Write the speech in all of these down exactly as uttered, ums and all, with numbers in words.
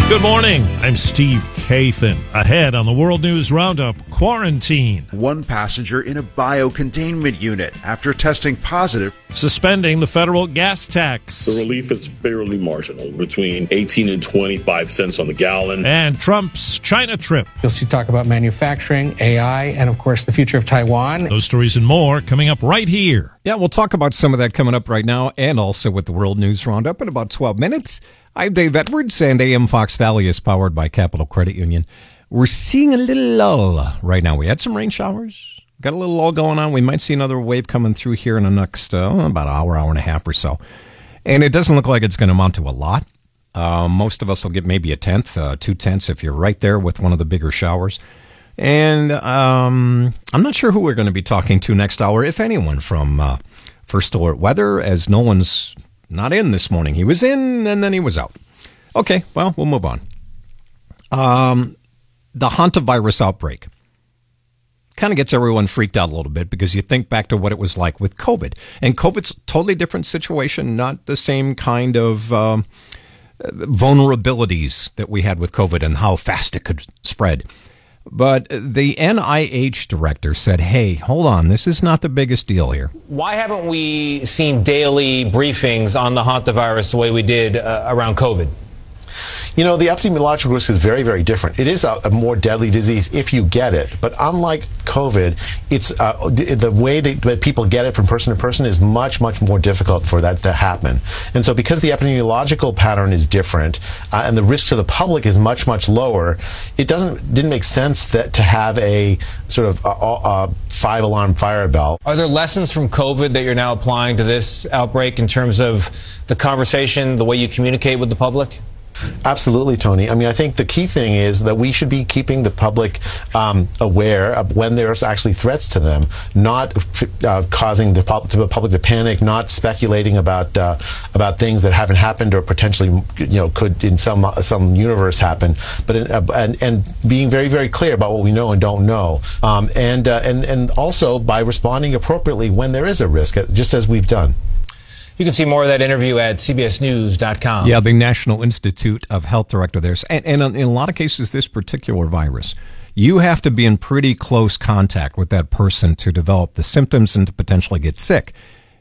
Good morning. I'm Steve Kathan. Ahead on the World News Roundup, quarantine. One passenger in a biocontainment unit after testing positive. Suspending the federal gas tax. The relief is fairly marginal, between eighteen and twenty-five cents on the gallon. And Trump's China trip. You'll see talk about manufacturing, A I, and of course the future of Taiwan. Those stories and more coming up right here. Yeah, we'll talk about some of that coming up right now, and also with the World News Roundup in about twelve minutes. I'm Dave Edwards, and A M Fox Valley is powered by Capital Credit Union. We're seeing a little lull right now. We had some rain showers, got a little lull going on. We might see another wave coming through here in the next uh, about an hour, hour and a half or so. And it doesn't look like it's going to amount to a lot. Uh, most of us will get maybe a tenth, uh, two tenths if you're right there with one of the bigger showers. And um, I'm not sure who we're going to be talking to next hour, if anyone, from uh, First Alert Weather, as Nolan's not in this morning. He was in, and then he was out. Okay, well, we'll move on. Um, the hantavirus outbreak kind of gets everyone freaked out a little bit because you think back to what it was like with COVID. And COVID's a totally different situation, not the same kind of um, vulnerabilities that we had with COVID and how fast it could spread. But the N I H director said, hey, hold on, this is not the biggest deal here. Why haven't we seen daily briefings on the hantavirus the way we did uh, around COVID? You know, the epidemiological risk is very, very different. It is a, a more deadly disease if you get it. But unlike COVID, it's uh, the way that, that people get it from person to person is much, much more difficult for that to happen. And so because the epidemiological pattern is different uh, and the risk to the public is much, much lower, it doesn't didn't make sense that to have a sort of a, a five-alarm fire bell. Are there lessons from COVID that you're now applying to this outbreak in terms of the conversation, the way you communicate with the public? Absolutely, Tony. I mean, I think the key thing is that we should be keeping the public um, aware of when there's actually threats to them, not uh, causing the public, the public to panic, not speculating about uh, about things that haven't happened or potentially, you know, could in some some universe happen. But in, uh, and and being very very clear about what we know and don't know, um, and uh, and and also by responding appropriately when there is a risk, just as we've done. You can see more of that interview at C B S News dot com. Yeah, the National Institute of Health director there. And, and in a lot of cases, this particular virus, you have to be in pretty close contact with that person to develop the symptoms and to potentially get sick.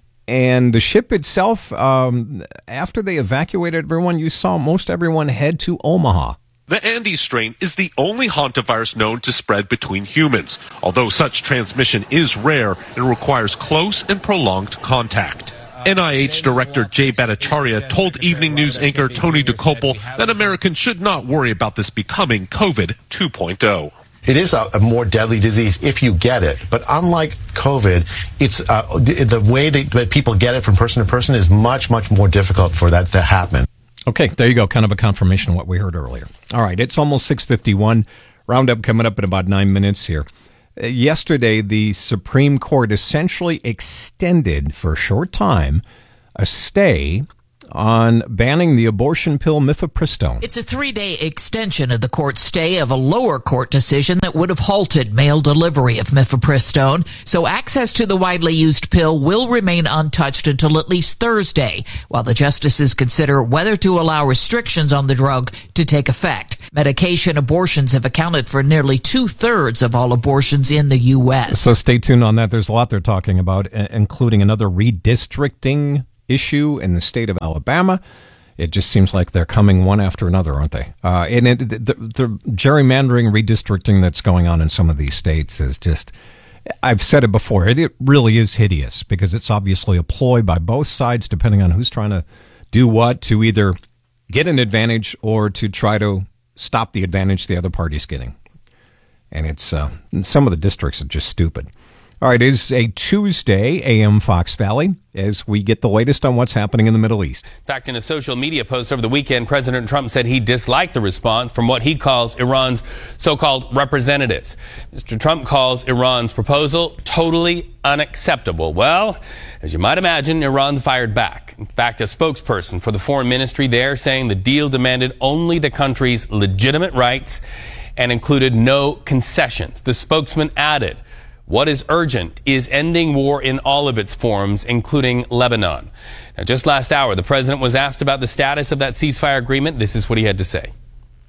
And the ship itself, um, after they evacuated everyone, you saw most everyone head to Omaha. The Andes strain is the only hantavirus known to spread between humans, although such transmission is rare and requires close and prolonged contact. N I H Director Jay Bhattacharya told Evening News anchor Tony Dokoupil that Americans should not worry about this becoming COVID two point oh. It is a, a more deadly disease if you get it, but unlike COVID, it's uh, the way that, that people get it from person to person is much, much more difficult for that to happen. Okay, there you go. Kind of a confirmation of what we heard earlier. All right, it's almost six fifty-one. Roundup coming up in about nine minutes here. Yesterday, the Supreme Court essentially extended for a short time a stay on banning the abortion pill mifepristone. It's a three-day extension of the court's stay of a lower court decision that would have halted mail delivery of mifepristone, so access to the widely used pill will remain untouched until at least Thursday, while the justices consider whether to allow restrictions on the drug to take effect. Medication abortions have accounted for nearly two-thirds of all abortions in the U S. So stay tuned on that. There's a lot they're talking about, including another redistricting issue in the state of Alabama. It just seems like they're coming one after another, aren't they? Uh, and it, the, the gerrymandering, redistricting that's going on in some of these states is just, I've said it before, it, it really is hideous because it's obviously a ploy by both sides, depending on who's trying to do what to either get an advantage or to try to stop the advantage the other party's getting. And it's uh, some of the districts are just stupid. All right, it is a Tuesday, A M Fox Valley, as we get the latest on what's happening in the Middle East. In fact, in a social media post over the weekend, President Trump said he disliked the response from what he calls Iran's so-called representatives. Mister Trump calls Iran's proposal totally unacceptable. Well, as you might imagine, Iran fired back. In fact, a spokesperson for the foreign ministry there saying the deal demanded only the country's legitimate rights and included no concessions. The spokesman added, "What is urgent is ending war in all of its forms, including Lebanon." Now, just last hour, the president was asked about the status of that ceasefire agreement. This is what he had to say.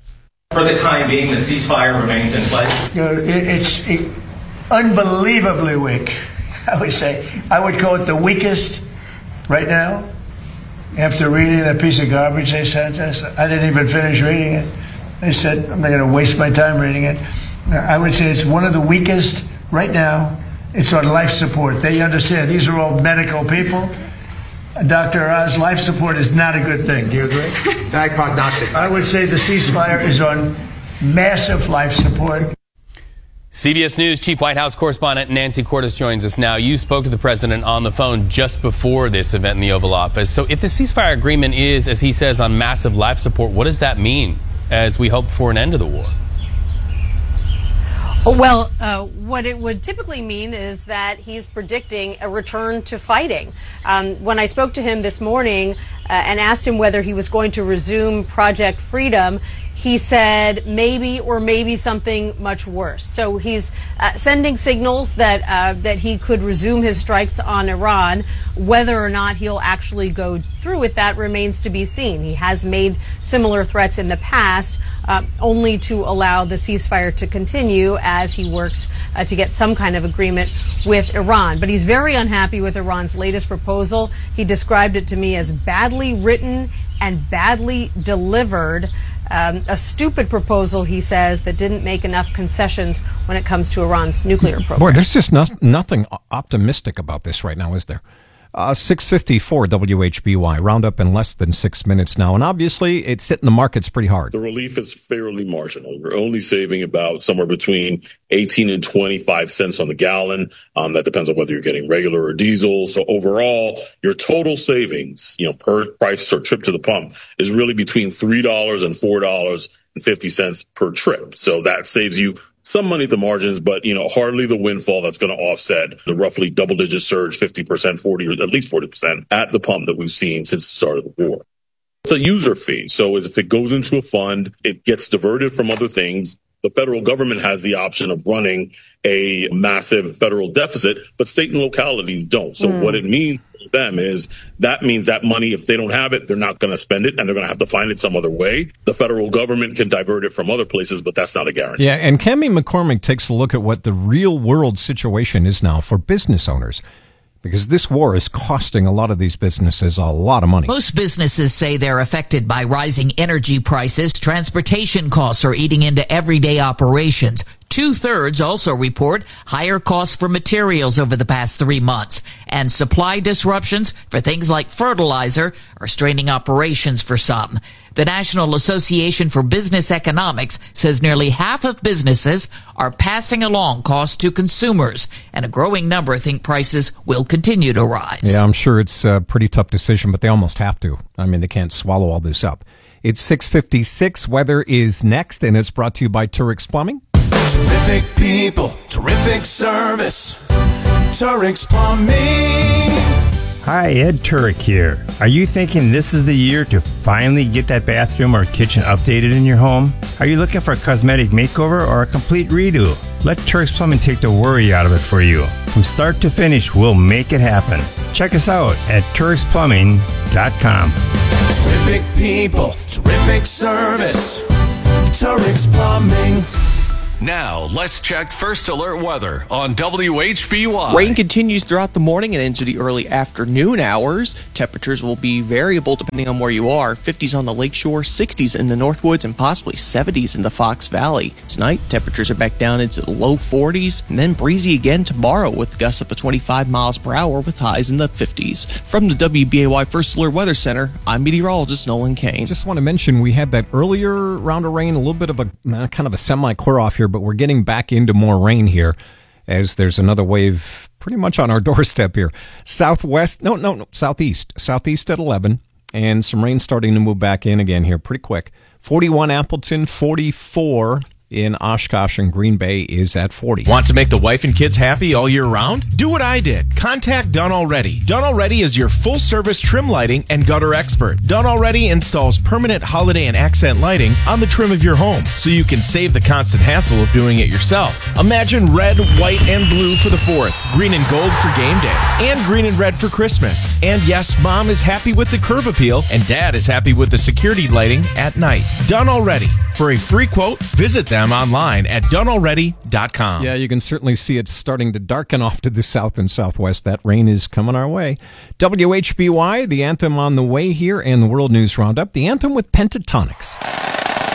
For the time being, the ceasefire remains in place? You know, it, it's it, unbelievably weak, I would say. I would call it the weakest right now. After reading that piece of garbage they sent us, I didn't even finish reading it. They said, I'm not going to waste my time reading it. I would say it's one of the weakest right now. It's on life support. They understand. These are all medical people. Doctor Oz, life support is not a good thing. Do you agree? Bad prognostic. I would say the ceasefire is on massive life support. C B S News Chief White House correspondent Nancy Cordes joins us now. You spoke to the president on the phone just before this event in the Oval Office. So if the ceasefire agreement is, as he says, on massive life support, what does that mean as we hope for an end to the war? Well, uh, what it would typically mean is that he's predicting a return to fighting. Um, when I spoke to him this morning uh, and asked him whether he was going to resume Project Freedom, he said maybe or maybe something much worse. So he's uh, sending signals that uh, that he could resume his strikes on Iran. Whether or not he'll actually go through with that remains to be seen. He has made similar threats in the past, uh, only to allow the ceasefire to continue as he works uh, to get some kind of agreement with Iran. But he's very unhappy with Iran's latest proposal. He described it to me as badly written and badly delivered. Um, a stupid proposal, he says, that didn't make enough concessions when it comes to Iran's nuclear program. Boy, there's just no, nothing optimistic about this right now, is there? Uh, six fifty-four W H B Y, roundup in less than six minutes now. And obviously, it's hitting the markets pretty hard. The relief is fairly marginal. We're only saving about somewhere between eighteen and twenty-five cents on the gallon. Um, that depends on whether you're getting regular or diesel. So overall, your total savings, you know, per price or trip to the pump is really between three dollars and four dollars and fifty cents per trip. So that saves you some money at the margins, but, you know, hardly the windfall that's going to offset the roughly double-digit surge, fifty percent, forty, or at least forty percent at the pump that we've seen since the start of the war. It's a user fee. So if it goes into a fund, it gets diverted from other things. The federal government has the option of running a massive federal deficit, but state and localities don't. So mm. what it means to them is that means that money, if they don't have it, they're not going to spend it and they're going to have to find it some other way. The federal government can divert it from other places, but that's not a guarantee. Yeah, and Cami McCormick takes a look at what the real world situation is now for business owners. Because this war is costing a lot of these businesses a lot of money. Most businesses say they're affected by rising energy prices. Transportation costs are eating into everyday operations. Two-thirds also report higher costs for materials over the past three months. And supply disruptions for things like fertilizer are straining operations for some. The National Association for Business Economics says nearly half of businesses are passing along costs to consumers, and a growing number think prices will continue to rise. Yeah, I'm sure it's a pretty tough decision, but they almost have to. I mean, they can't swallow all this up. It's six fifty-six. Weather is next, and it's brought to you by Turix Plumbing. Terrific people, terrific service. Turix Plumbing. Hi, Ed Turek here. Are you thinking this is the year to finally get that bathroom or kitchen updated in your home? Are you looking for a cosmetic makeover or a complete redo? Let Turek Plumbing take the worry out of it for you. From start to finish, we'll make it happen. Check us out at turix plumbing dot com. Terrific people, terrific service. Turek Plumbing. Now, let's check First Alert weather on W H B Y. Rain continues throughout the morning and into the early afternoon hours. Temperatures will be variable depending on where you are. fifties on the lakeshore, sixties in the Northwoods, and possibly seventies in the Fox Valley. Tonight, temperatures are back down into the low forties, and then breezy again tomorrow with gusts up to twenty-five miles per hour with highs in the fifties. From the W B A Y First Alert Weather Center, I'm meteorologist Nolan Kane. Just want to mention we had that earlier round of rain, a little bit of a kind of a semi-clear off here, but we're getting back into more rain here as there's another wave pretty much on our doorstep here. Southwest, no, no, no, southeast. Southeast at eleven, and some rain starting to move back in again here pretty quick. forty-one Appleton, forty-four in Oshkosh and Green Bay is at forty. Want to make the wife and kids happy all year round? Do what I did. Contact Done Already. Done Already is your full-service trim lighting and gutter expert. Done Already installs permanent holiday and accent lighting on the trim of your home, so you can save the constant hassle of doing it yourself. Imagine red, white, and blue for the fourth, green and gold for game day, and green and red for Christmas. And yes, Mom is happy with the curve appeal, and Dad is happy with the security lighting at night. Done Already. For a free quote, visit them online at done already dot com. Yeah, you can certainly see it's starting to darken off to the south and southwest. That rain is coming our way. W H B Y, the anthem on the way here, and the World News Roundup, the anthem with Pentatonix.